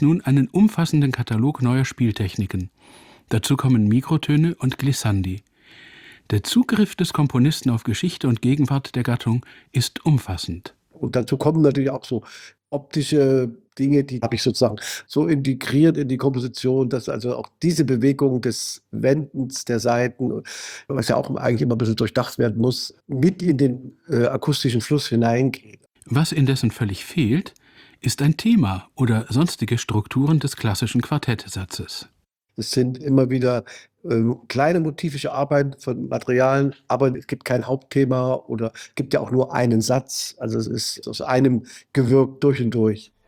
bietet nun einen umfassenden Katalog neuer Spieltechniken. Dazu kommen Mikrotöne und Glissandi. Der Zugriff des Komponisten auf Geschichte und Gegenwart der Gattung ist umfassend. Und dazu kommen natürlich auch so optische Dinge, die habe ich sozusagen so integriert in die Komposition, dass also auch diese Bewegung des Wendens der Saiten, was ja auch eigentlich immer ein bisschen durchdacht werden muss, mit in den akustischen Fluss hineingeht. Was indessen völlig fehlt, ist ein Thema oder sonstige Strukturen des klassischen Quartettsatzes. Es sind immer wieder kleine motivische Arbeiten von Materialien, aber es gibt kein Hauptthema oder gibt ja auch nur einen Satz. Also es ist aus einem gewirkt durch und durch.